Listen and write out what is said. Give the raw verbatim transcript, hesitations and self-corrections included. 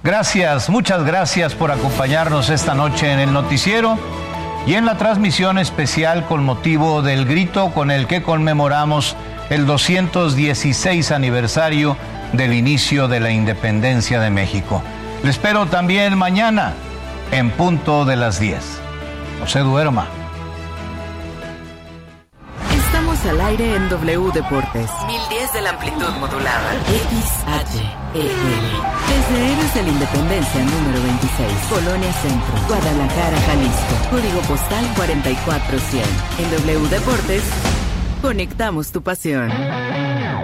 Gracias, muchas gracias por acompañarnos esta noche en el noticiero y en la transmisión especial con motivo del grito con el que conmemoramos el doscientos dieciséis aniversario del inicio de la independencia de México. Le espero también mañana en punto de las diez. No se duerma. Estamos al aire en W Deportes. mil diez de la amplitud modulada. X H E L. Desde Héroes de la Independencia número veintiséis. Colonia Centro. Guadalajara, Jalisco. Código postal cuarenta y cuatro cien. En W Deportes, conectamos tu pasión.